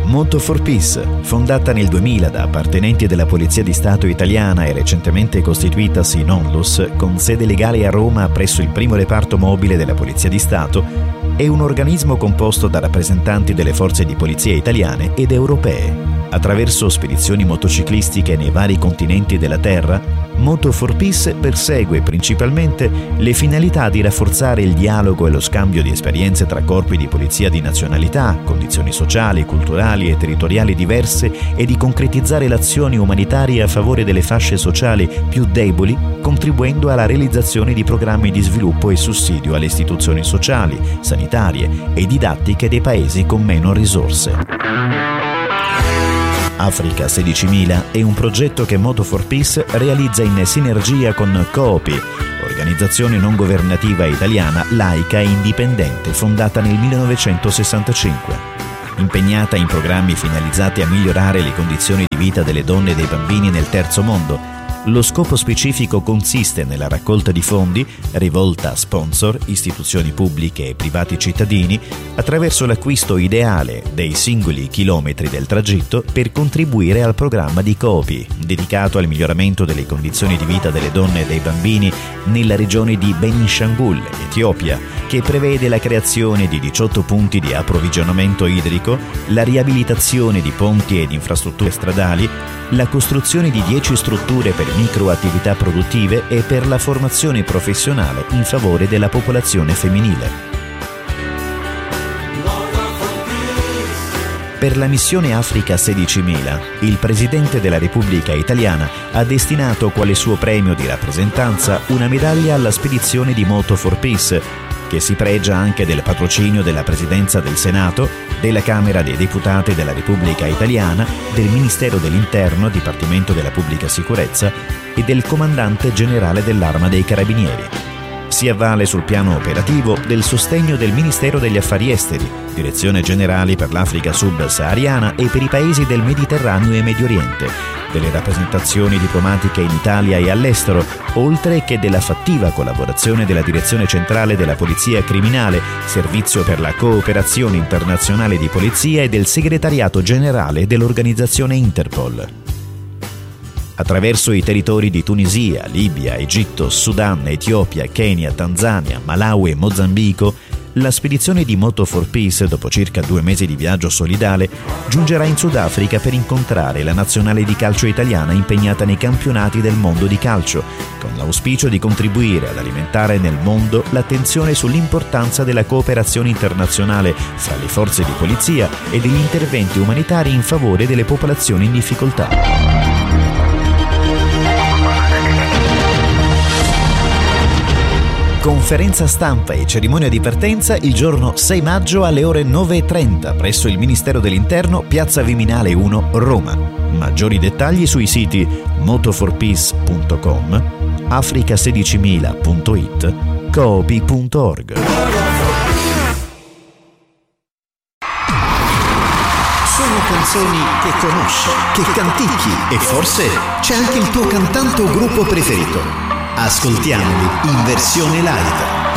Moto for Peace, fondata nel 2000 da appartenenti della Polizia di Stato italiana e recentemente costituitasi in Onlus, con sede legale a Roma presso il primo reparto mobile della Polizia di Stato, è un organismo composto da rappresentanti delle forze di polizia italiane ed europee. Attraverso spedizioni motociclistiche nei vari continenti della Terra, Moto for Peace persegue principalmente le finalità di rafforzare il dialogo e lo scambio di esperienze tra corpi di polizia di nazionalità, condizioni sociali, culturali e territoriali diverse e di concretizzare le azioni umanitarie a favore delle fasce sociali più deboli, contribuendo alla realizzazione di programmi di sviluppo e sussidio alle istituzioni sociali, sanitarie e didattiche dei paesi con meno risorse. Africa 16.000 è un progetto che Moto for Peace realizza in sinergia con COOPI, organizzazione non governativa italiana laica e indipendente fondata nel 1965. Impegnata in programmi finalizzati a migliorare le condizioni di vita delle donne e dei bambini nel terzo mondo, lo scopo specifico consiste nella raccolta di fondi rivolta a sponsor, istituzioni pubbliche e privati cittadini attraverso l'acquisto ideale dei singoli chilometri del tragitto per contribuire al programma di COOPI, dedicato al miglioramento delle condizioni di vita delle donne e dei bambini nella regione di Benishangul, Etiopia, che prevede la creazione di 18 punti di approvvigionamento idrico, la riabilitazione di ponti ed infrastrutture stradali, la costruzione di 10 strutture per microattività produttive e per la formazione professionale in favore della popolazione femminile. Per la missione Africa 16.000, il Presidente della Repubblica Italiana ha destinato quale suo premio di rappresentanza una medaglia alla spedizione di Moto for Peace, che si pregia anche del patrocinio della Presidenza del Senato, della Camera dei Deputati della Repubblica Italiana, del Ministero dell'Interno, Dipartimento della Pubblica Sicurezza e del Comandante Generale dell'Arma dei Carabinieri. Si avvale sul piano operativo del sostegno del Ministero degli Affari Esteri, Direzione Generale per l'Africa Subsahariana e per i paesi del Mediterraneo e Medio Oriente, delle rappresentazioni diplomatiche in Italia e all'estero, oltre che della fattiva collaborazione della Direzione Centrale della Polizia Criminale, Servizio per la Cooperazione Internazionale di Polizia e del Segretariato Generale dell'Organizzazione Interpol. Attraverso i territori di Tunisia, Libia, Egitto, Sudan, Etiopia, Kenya, Tanzania, Malawi e Mozambico, la spedizione di Moto for Peace, dopo circa 2 mesi di viaggio solidale, giungerà in Sudafrica per incontrare la nazionale di calcio italiana impegnata nei campionati del mondo di calcio, con l'auspicio di contribuire ad alimentare nel mondo l'attenzione sull'importanza della cooperazione internazionale fra le forze di polizia e degli interventi umanitari in favore delle popolazioni in difficoltà. Conferenza stampa e cerimonia di partenza il giorno 6 maggio alle ore 9:30 presso il Ministero dell'Interno, Piazza Viminale 1, Roma. Maggiori dettagli sui siti motoforpeace.com, africa16000.it, coopi.org. Sono canzoni che conosci, che canticchi e forse c'è anche il tuo cantante o gruppo preferito. Ascoltiamoli in versione live.